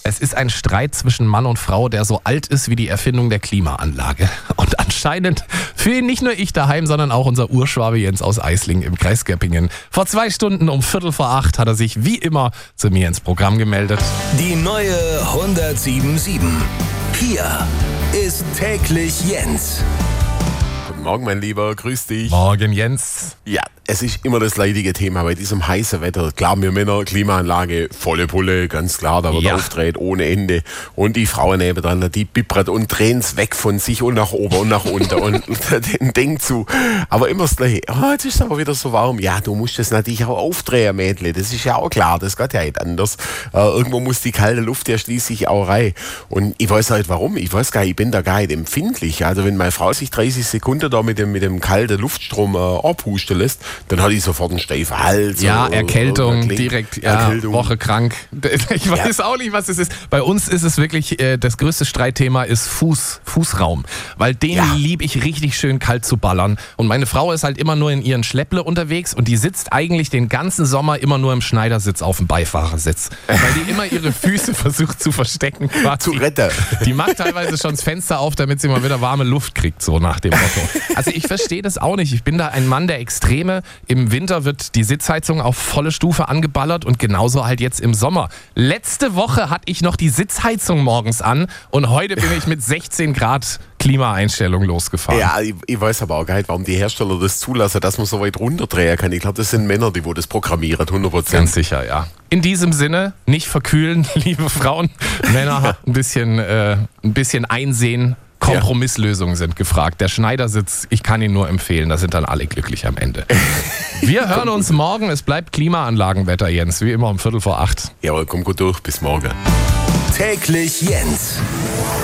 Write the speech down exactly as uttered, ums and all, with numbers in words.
Es ist ein Streit zwischen Mann und Frau, der so alt ist wie die Erfindung der Klimaanlage. Und anscheinend für ihn nicht nur ich daheim, sondern auch unser Urschwabe Jens aus Eislingen im Kreis Göppingen. Vor zwei Stunden um Viertel vor acht hat er sich wie immer zu mir ins Programm gemeldet. Die neue hundertsieben sieben. Hier ist täglich Jens. Guten Morgen, mein Lieber, grüß dich. Morgen, Jens. Ja, es ist immer das leidige Thema bei diesem heißen Wetter. Klar, wir Männer, Klimaanlage, volle Pulle, ganz klar, da wird Ja. aufgedreht ohne Ende. Und die Frauen nebenan, die bibbert und drehen's weg von sich und nach oben und nach unten und den denkt zu. Aber immer das Gleiche. Oh, jetzt ist es aber wieder so warm. Ja, du musst das natürlich auch aufdrehen, Mädle. Das ist ja auch klar, das geht ja nicht anders. Äh, irgendwo muss die kalte Luft ja schließlich auch rein. Und ich weiß halt warum. Ich weiß gar nicht, ich bin da gar nicht empfindlich. Also wenn meine Frau sich dreißig Sekunden da mit dem, mit dem kalten Luftstrom äh, abhusten lässt, dann hat die sofort einen steifen Hals. Ja, oder, Erkältung, oder direkt, ja, Erkältung. Woche krank. Ich weiß auch nicht, was es ist. Bei uns ist es wirklich, äh, das größte Streitthema ist Fuß, Fußraum. Weil den Ja. lieb ich richtig schön kalt zu ballern. Und meine Frau ist halt immer nur in ihren Schlepple unterwegs und die sitzt eigentlich den ganzen Sommer immer nur im Schneidersitz auf dem Beifahrersitz. Weil die immer ihre Füße versucht zu verstecken. Zu quasi. retten. Die macht teilweise schon das Fenster auf, damit sie mal wieder warme Luft kriegt, so nach dem Motto. Also ich verstehe das auch nicht. Ich bin da ein Mann der Extreme. Im Winter wird die Sitzheizung auf volle Stufe angeballert und genauso halt jetzt im Sommer. Letzte Woche hatte ich noch die Sitzheizung morgens an und heute bin ich mit sechzehn Grad Klimaeinstellung losgefahren. Ja, ich, ich weiß aber auch gar nicht, warum die Hersteller das zulassen, dass man so weit runterdrehen kann. Ich glaube, das sind Männer, die wo das programmieren, hundert Prozent. Ganz sicher, ja. In diesem Sinne, nicht verkühlen, liebe Frauen. Männer, ein bisschen, äh, ein bisschen einsehen. Kompromisslösungen sind gefragt. Der Schneidersitz, ich kann ihn nur empfehlen, da sind dann alle glücklich am Ende. Wir hören uns morgen, es bleibt Klimaanlagenwetter, Jens, wie immer um Viertel vor acht. Jawohl, komm gut durch, bis morgen. Täglich Jens.